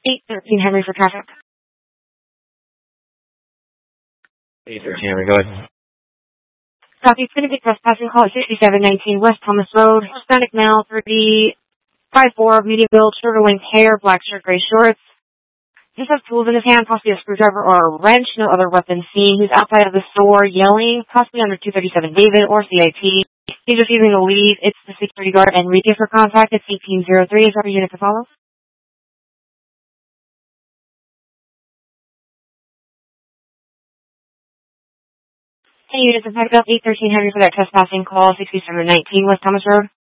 813 Henry for traffic. 813 Henry, go ahead. Copy. It's going to be trespassing call at 6719 West Thomas Road. Hispanic male, 5'4", medium build, shorter length hair, black shirt, gray shorts. Just has tools in his hand, possibly a screwdriver or a wrench, no other weapon seen. He's outside of the store yelling, possibly under 237 David or CIT. He's receiving a lead. It's the security guard Enrique for contact. It's 1803. Is that a unit to follow? Any units to pick up 813 Henry for that trespassing call, 6719 West Thomas Road.